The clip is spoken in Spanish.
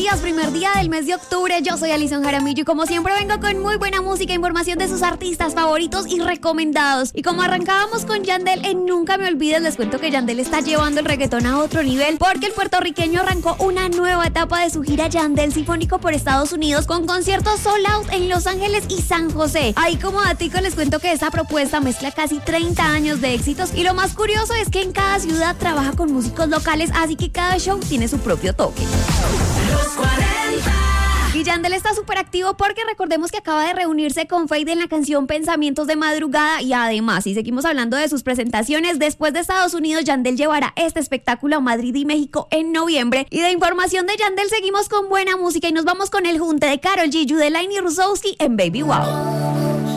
días, primer día del mes de octubre. Yo soy Alison Jaramillo y como siempre vengo con muy buena música, información de sus artistas favoritos y recomendados. Y como arrancábamos con Yandel en Nunca Me Olvides, les cuento que Yandel está llevando el reggaetón a otro nivel porque el puertorriqueño arrancó una nueva etapa de su gira Yandel Sinfónico por Estados Unidos con conciertos sold out en Los Ángeles y San José. Ahí como datico les cuento que esta propuesta mezcla casi 30 años de éxitos y lo más curioso es que en cada ciudad trabaja con músicos locales, así que cada show tiene su propio toque. Los 40. Y Yandel está súper activo porque recordemos que acaba de reunirse con Feid en la canción Pensamientos de Madrugada y además, si seguimos hablando de sus presentaciones, después de Estados Unidos, Yandel llevará este espectáculo a Madrid y México en noviembre. Y de información de Yandel seguimos con buena música y nos vamos con el junte de Karol G, Yudelaine y Rusowski en Baby Wow.